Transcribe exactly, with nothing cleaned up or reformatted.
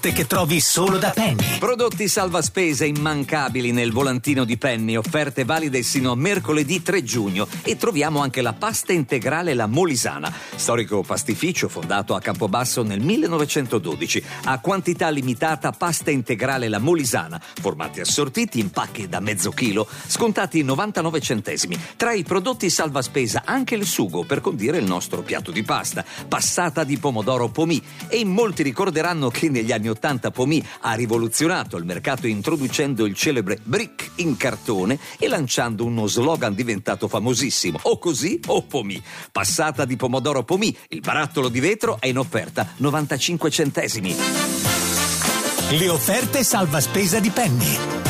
offerte che trovi solo da Penny. Prodotti salva spese immancabili nel volantino di Penny, offerte valide sino a mercoledì tre giugno. E troviamo anche la pasta integrale La Molisana, storico pastificio fondato a Campobasso nel millenovecentododici. A quantità limitata pasta integrale La Molisana, formati assortiti in pacche da mezzo chilo, scontati novantanove centesimi. Tra i prodotti salva spesa anche il sugo per condire il nostro piatto di pasta, passata di pomodoro Pomì. E in molti ricorderanno che negli anni ottanta Pomì ha rivoluzionato il mercato introducendo il celebre brick in cartone e lanciando uno slogan diventato famosissimo: o così o Pomì. Passata di pomodoro Pomì, il barattolo di vetro è in offerta novantacinque centesimi. Le offerte salva spesa di Penny.